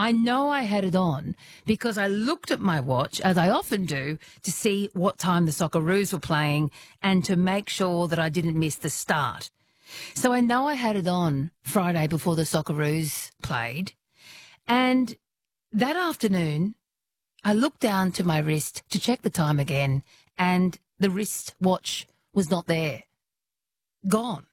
I know I had it on because I looked at my watch, as I often do, to see what time the Socceroos were playing and to make sure that I didn't miss the start. So I know I had it on Friday before the Socceroos played. And that afternoon, I looked down to my wrist to check the time again, and the wrist watch was not there. Gone.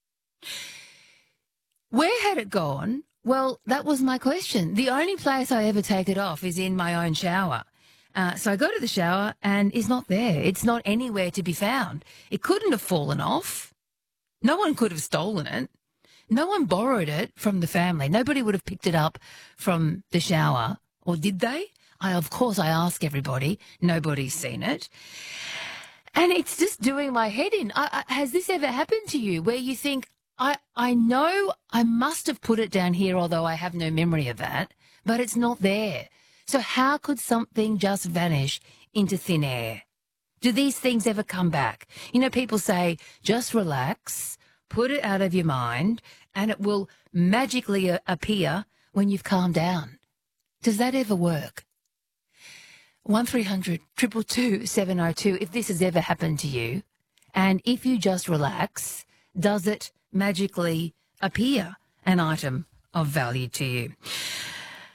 Where had it gone? Well, that was my question. The only place I ever take it off is in my own shower. So I go to the shower and it's not there. It's not anywhere to be found. It couldn't have fallen off. No one could have stolen it. No one borrowed it from the family. Nobody would have picked it up from the shower. Or did they? Of course, I ask everybody. Nobody's seen it. And it's just doing my head in. Has this ever happened to you where you think, I know I must have put it down here, although I have no memory of that, but it's not there. So how could something just vanish into thin air? Do these things ever come back? You know, people say, just relax, put it out of your mind, and it will magically appear when you've calmed down. Does that ever work? 1300 222 702, if this has ever happened to you, and if you just relax, does it magically appear an item of value to you?